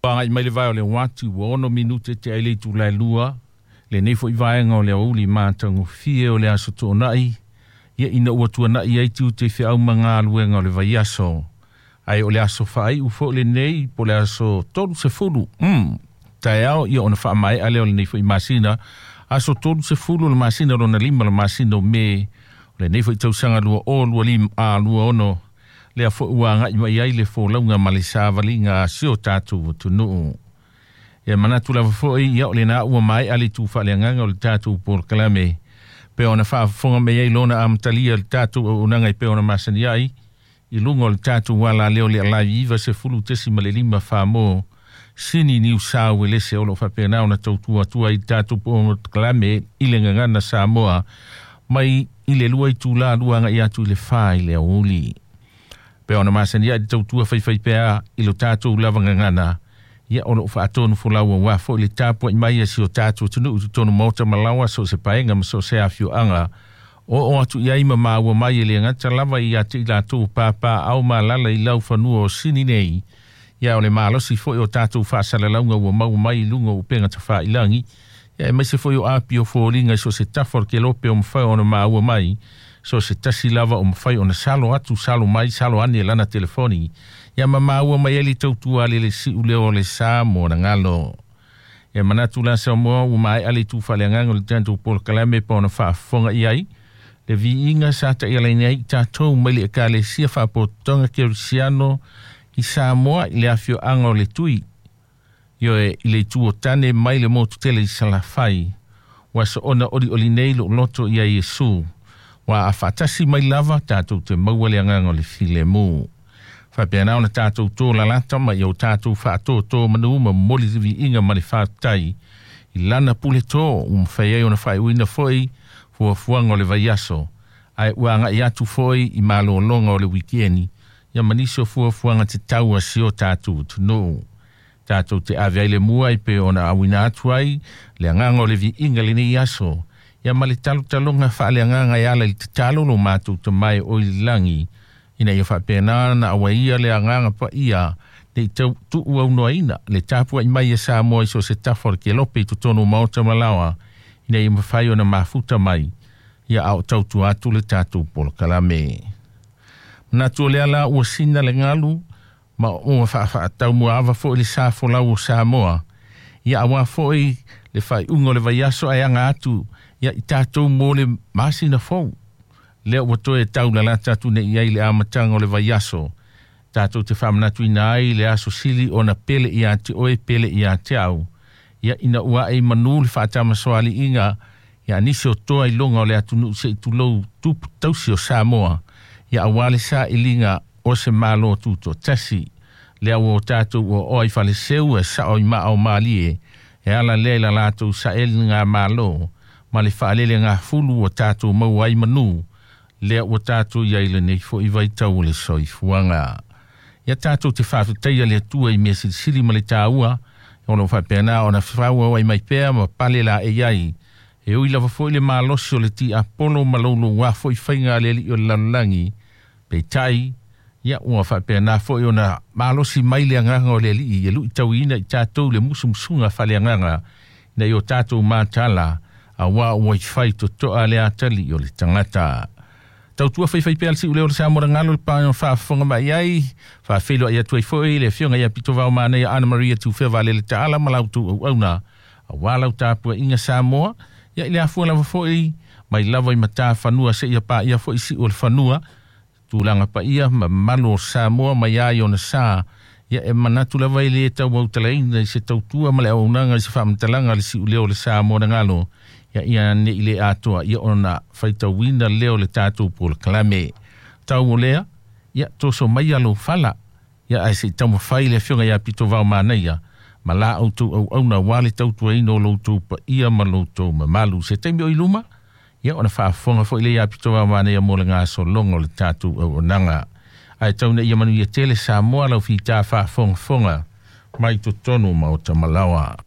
Pangai mai le vai o le watu o ono minute te aile tu lai lua. Le nefo i vaenga o le auli mātango fie o le aso tō nai. Ia ina ua tua nai ai tiu te whiau mga aluenga o le vai aso. Ai o le aso whai ufo le nei po le aso tolu se fulu. Tai au ia ona wha mai ale o le nefo i masina. Aso tolu se fulu le masina rona lima le masina o me. O le nefo i tausanga lua o lua lima a lua ono. Le a fo uanga i mai ai le fo launga ma le savali ngā sio tātou o tunu. E manatu lava fo i ia o le nā ua mai ali tu wha le nganga o le tātou por kalame. Pe ona wha fonga me ai lona amtalia le tātou o unanga i pe ona masani ai. I lunga o le tātou wala leo le alai iwa se fulu tesi ma le lima wha mō. Sini niu sāu e lese o lo wha pēnā ona tautua tua i tātou por kalame i le ngangana Samoa. Mai i le lua i tū la luanga i atu i le wha i le auli. Pe ona masani ai tautua whai pēa i lo tātou lava ngangana. Ia ono fa atonu fulawa wa fo le tapo i mai si o tātou tunu u tonu mota malawa so se paenga ma so se afio anga. O atu ia ima maua mai le ngata lava i ati la tō pāpā au ma lala i lau whanua o sini nei. Ia o le malosi fo i o tātou whaasala launga ua mau mai lunga o penga ta wha ilangi. Ia e mai se fo i o api o fo ringa so se tafor ke lope o mwhai ona maua mai. So se tasi lava o mwhai ona salo atu salo mai salo ane lana telefoni. Ia mamaua mai eli tautua le si uleo le sa mo na ngalo. Ia manatu la sa moa u mai ali tu fale ngango le tanto por kalame pa ona wha fonga i ai. Le vi inga sa ta ia leina i tātou mai le ka le sia wha po tonga ke Rusiano i sa moa i le afio ango le tui. Io e i le tuo tane mai le motu tele i salafai. Wa sa ona ori oli nei lo loto i a Yesu. Wa a fatasi mai lava tātou te maua le ngango le file mu. Whapea ona tātou tō la lata mai au tātou whātō tō manu ma moli zivi inga mani whātai. I lana pule tō mwhai ai ona whai uina foi fua fuanga o le vai aso. Ai uanga i atu foi i malo longa o le wikieni. Ia maniso fua fuanga te taua si o tātou tunu. Tātou te ave ai le mua i pe ona awina atu ai le anganga o le vi inga le nei aso. Ia mali talo talonga wha le anganga i ala i te talo lo mātou te mai o i langi. Ina ia whapena na awa ia le anganga pa ia le tu ua unoa ina le tāpua i mai e sa moa i so se tafor ke lope i tutono maota malawa ina ia mawhai o na mafuta mai ia au tautu atu le tātou polo kalame. Natu le ala ua sina le ngalu ma ua whaatau mua awa fo i le sa folau o sa moa ia awa fo i le whai ungo le vai aso ai anga atu ia i tātou mo le masina fau. Leo wato e tau la lata tu ne iai le amatanga o le vai aso. Tātou te whamanatu ina ai le aso sili o na pele i ati oe pele i ati au. Ia ina ua ei manu le whaatama soali inga. Ia nisi o toa i longa o le atunu se i tulou tupu tausi o Samoa. Ia awale sa ilinga o se malo tuto tasi. Lea o tātou o oi whale seu e sa oi maa o maalie. E ala leila lātou sa eli ngā malo. Ma le whaalele ngā fulu o tātou mau ai manu. Lea ua tātou iaile nei fo i vai tau le soi fuanga. Ia tātou te whawhutaia le tua i mea siri ma le tāua. Ono whapena o na whaua wai mai pēr ma pale la e iai. E ui lava fo i le mālosi o le ti Apollo malolo wā fo i whainga le li o lalangi. Pei tai, ia ua whapena fo i o na mālosi mai le anganga o le li i lu i tau ina i tātou le musumsunga whale anganga. Nei o tātou mātala a wā ua i whai to toa le atali o le tangata. Tau tua whai pēl si uleo le sa mora ngalo le pāna whaafonga mai ai. Whaafelo ai atuai foi le fionga ia pito vau mānei a Ana Maria tu whewha le taala malau tu au auna. A wālau tāpua inga Samoa. Ia ile afua lava foi mai lava i mata whanua se ia pā ia foi si o le whanua. Tūlanga pa ia ma malo Samoa mai ai o na sā. Ia e manatu lava i le tau au talaina i se tau tua ma le au nanga i se whaamtalanga le si uleo le Samoa ngalo. Ia ne ile atoa ia ona whaita wina leo le tātou po le kalame. Tau o lea, ia toso mai alo whala. Ia ai se tau mawhai le fionga ia pito vau māneia. Ma la autou au auna wale tautua ino loutou pa ia ma loutou ma malu. Se teimi o iluma, ia ona whaafonga fo ile ia pito vau māneia mo le ngā so longo le tātou au onanga. Ai tau na ia manu ia tele Samoa lau fi tā whaafonga mai to tonu ma o ta malawa.